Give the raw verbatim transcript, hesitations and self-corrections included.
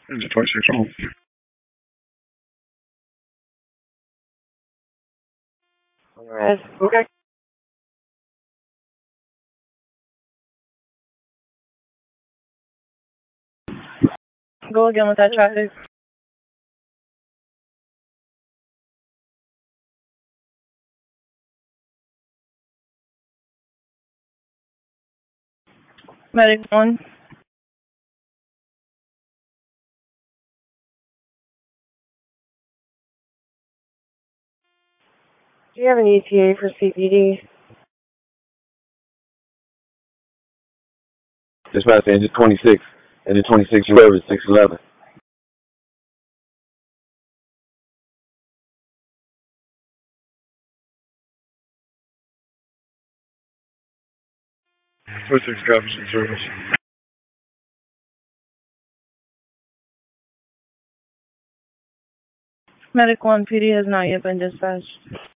It's twenty-six home. Alright. Okay. Go again with that traffic. Medic one. Do you have an E T A for C P D? Dispatch engine twenty-six, engine twenty-six, service six eleven. twenty-six copies in service. Medic one, P D has not yet been dispatched.